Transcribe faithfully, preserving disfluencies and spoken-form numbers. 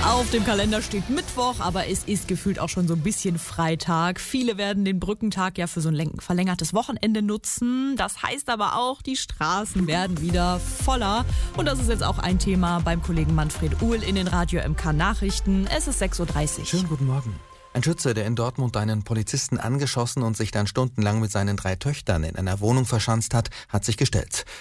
Auf dem Kalender steht Mittwoch, aber es ist gefühlt auch schon so ein bisschen Freitag. Viele werden den Brückentag ja für so ein verlängertes Wochenende nutzen. Das heißt aber auch, die Straßen werden wieder voller. Und das ist jetzt auch ein Thema beim Kollegen Manfred Uhl in den Radio M K Nachrichten. Es ist sechs Uhr dreißig. Schönen guten Morgen. Ein Schütze, der in Dortmund einen Polizisten angeschossen und sich dann stundenlang mit seinen drei Töchtern in einer Wohnung verschanzt hat, hat sich gestellt.